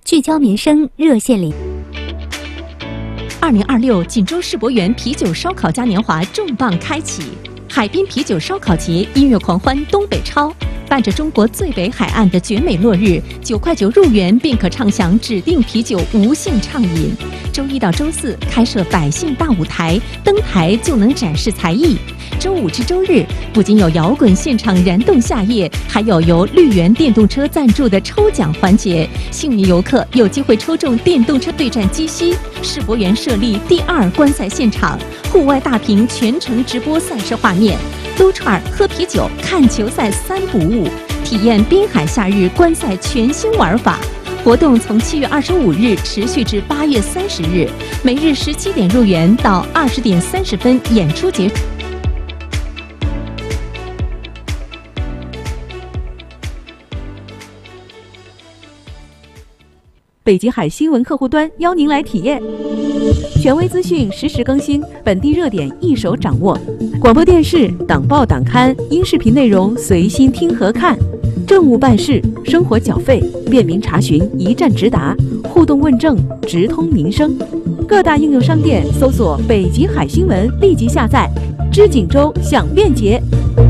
聚焦民生热线里。 2026锦州世博园啤酒烧烤嘉年华重磅开启，海滨啤酒烧烤节音乐狂欢东北超，伴着中国最北海岸的绝美落日，9块9入园便可畅享指定啤酒无限畅饮。周一到周四开设百姓大舞台，登台就能展示才艺。周五至周日不仅有摇滚现场燃动夏夜，还有由绿源电动车赞助的抽奖环节，幸运游客有机会抽中电动车对战鸡西。世博园设立第2观赛现场，户外大屏全程直播赛事画面，撸串、喝啤酒、看球赛3不误，体验滨海夏日观赛全新玩法。活动从7月25日持续至8月30日，每日17点入园到20点30分演出结束。 北极海新闻客户端邀您来体验，权威资讯实时更新，本地热点一手掌握。广播电视、党报党刊、音视频内容随心听和看，政务办事、生活缴费便民查询一站直达，互动问政直通民生。各大应用商店搜索北极海新闻，立即下载。知锦州享便捷。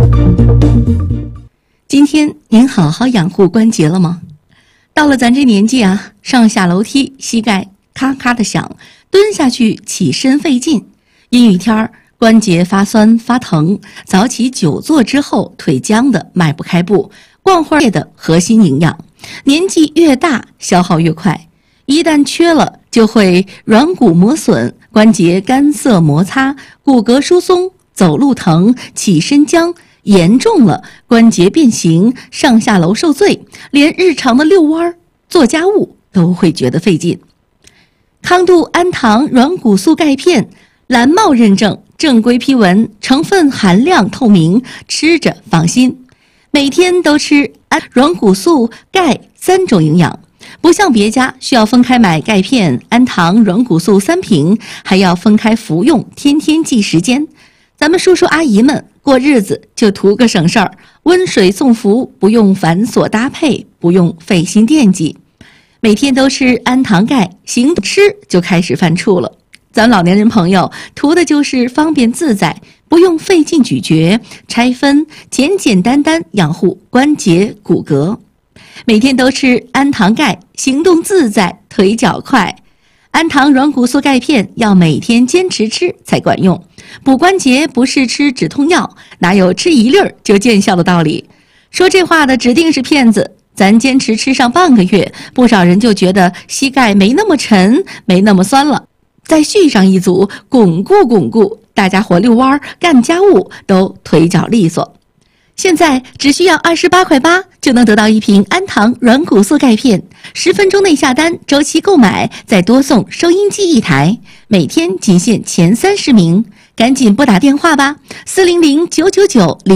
今天您好好养护关节了吗？到了咱这年纪啊，上下楼梯膝盖咔咔的响，蹲下去起身费劲，阴雨天关节发酸发疼，早起久坐之后腿僵的迈不开步，逛会儿的核心营养，年纪越大消耗越快，一旦缺了就会软骨磨损，关节干涩摩擦，骨骼疏松，走路疼，起身僵，严重了关节变形，上下楼受罪，连日常的遛弯做家务都会觉得费劲。康度安糖软骨素钙片蓝帽认证，正规批文，成分含量透明，吃着放心。每天都吃软骨素钙3种营养，不像别家需要分开买钙片、安糖、软骨素3瓶，还要分开服用，天天记时间。咱们叔叔阿姨们过日子就图个省事儿，温水送服，不用繁琐搭配，不用费心惦记。每天都吃安糖钙，行吃就开始犯怵了。咱老年人朋友图的就是方便自在，不用费劲咀嚼拆分，简简单单养护关节骨骼。每天都吃安糖钙，行动自在，腿脚快。安糖软骨素钙片要每天坚持吃才管用，补关节不是吃止痛药，哪有吃一粒儿就见效的道理？说这话的指定是骗子。咱坚持吃上半个月，不少人就觉得膝盖没那么沉，没那么酸了，再续上一组，巩固，大家伙遛弯干家务都腿脚利索。现在只需要28块8就能得到1瓶安糖软骨素钙片，10分钟内下单，周期购买再多送收音机1台，每天仅限前30名，赶紧拨打电话吧，400 999